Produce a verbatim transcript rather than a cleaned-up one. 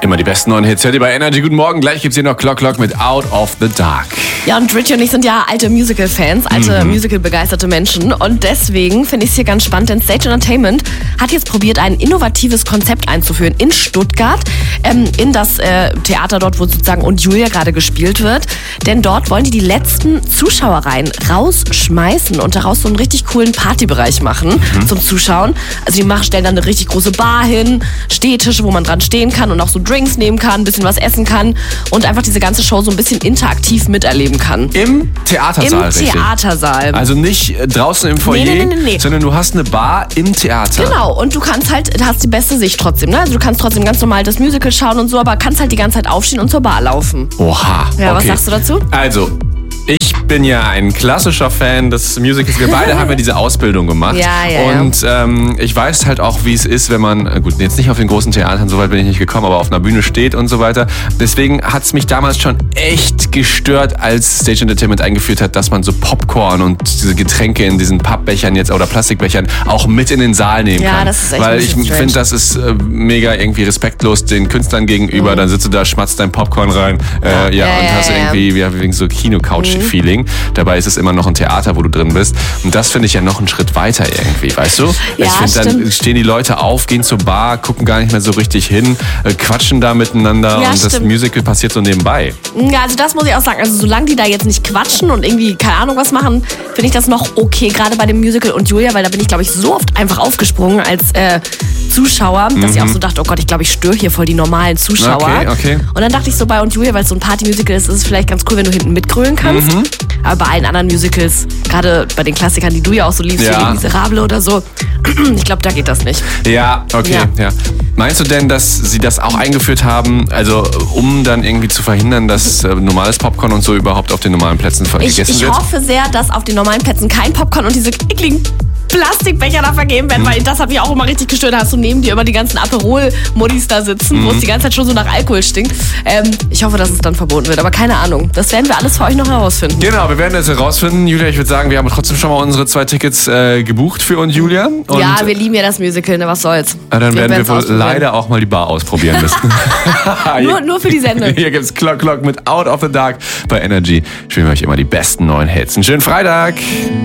Immer die besten neuen Hits. Hört ihr bei Energy. Guten Morgen. Gleich gibt's hier noch Clock Clock mit Out of the Dark. Ja, und Richie und ich sind ja alte Musical-Fans, alte mhm. Musical-begeisterte Menschen. Und deswegen finde ich es hier ganz spannend, denn Stage Entertainment hat jetzt probiert, ein innovatives Konzept einzuführen in Stuttgart, ähm, in das äh, Theater dort, wo sozusagen Und Julia gerade gespielt wird. Denn dort wollen die die letzten Zuschauerreihen rausschmeißen und daraus so einen richtig coolen Partybereich machen mhm. zum Zuschauen. Also die machen, stellen dann eine richtig große Bar hin, Stehtische, wo man dran stehen kann und auch so Drinks nehmen kann, ein bisschen was essen kann und einfach diese ganze Show so ein bisschen interaktiv miterleben kann. Im Theatersaal, Im richtig? Theatersaal. Also nicht draußen im Foyer, nee, nee, nee, nee. sondern du hast eine Bar im Theater. Genau, und du kannst halt, du hast die beste Sicht trotzdem, ne? Also du kannst trotzdem ganz normal das Musical schauen und so, aber kannst halt die ganze Zeit aufstehen und zur Bar laufen. Oha. Ja, okay. Was sagst du dazu? Also, ich bin ja ein klassischer Fan des Musicals. Wir beide haben ja diese Ausbildung gemacht. Ja, ja, und ähm, ich weiß halt auch, wie es ist, wenn man, gut, jetzt nicht auf den großen Theatern, so weit bin ich nicht gekommen, aber auf einer Bühne steht und so weiter. Deswegen hat es mich damals schon echt gestört, als Stage Entertainment eingeführt hat, dass man so Popcorn und diese Getränke in diesen Pappbechern jetzt oder Plastikbechern auch mit in den Saal nehmen ja, kann. Das ist echt Weil ich finde, das ist äh, mega irgendwie respektlos den Künstlern gegenüber. Mhm. Dann sitzt du da, schmatzt dein Popcorn rein äh, ja, ja, ja, und hast ja, irgendwie, ja. wie so Kino-Couch-Feeling. Mhm. Dabei ist es immer noch ein Theater, wo du drin bist. Und das finde ich ja noch einen Schritt weiter irgendwie, weißt du? Ja, ich finde, dann stehen die Leute auf, gehen zur Bar, gucken gar nicht mehr so richtig hin, äh, quatschen da miteinander ja, und stimmt. das Musical passiert so nebenbei. Ja, also das muss ich auch sagen. Also solange die da jetzt nicht quatschen und irgendwie keine Ahnung was machen, finde ich das noch okay. Gerade bei dem Musical Und Julia, weil da bin ich, glaube ich, so oft einfach aufgesprungen als äh, Zuschauer, dass mhm. ich auch so dachte, oh Gott, ich glaube, ich störe hier voll die normalen Zuschauer. Okay, okay. Und dann dachte ich so bei Und Julia, weil es so ein Party-Musical ist, ist es vielleicht ganz cool, wenn du hinten mitgrölen kannst. Mhm. Aber bei allen anderen Musicals, gerade bei den Klassikern, die du ja auch so liebst, ja. wie Les Miserables oder so, ich glaube, da geht das nicht. Ja, okay. Ja. Ja. Meinst du denn, dass sie das auch eingeführt haben, also um dann irgendwie zu verhindern, dass äh, normales Popcorn und so überhaupt auf den normalen Plätzen vergessen ich, ich wird? Ich hoffe sehr, dass auf den normalen Plätzen kein Popcorn und diese ekligen Plastikbecher da vergeben werden, mhm. weil das hat mich auch immer richtig gestört. Da hast du neben dir immer die ganzen Aperol-Modis da sitzen, mhm. wo es die ganze Zeit schon so nach Alkohol stinkt. Ähm, ich hoffe, dass es dann verboten wird, aber keine Ahnung. Das werden wir alles für euch noch herausfinden. Genau, wir werden das herausfinden. Julia, ich würde sagen, wir haben trotzdem schon mal unsere zwei Tickets äh, gebucht für Und Julia. Und ja, wir lieben ja das Musical, ne? Was soll's. Dann wir werden wir wohl leider auch mal die Bar ausprobieren müssen. nur, nur für die Sendung. Hier gibt's Clock Clock mit Out of the Dark bei Energy. Spielen wir euch immer die besten neuen Hits. Einen schönen Freitag.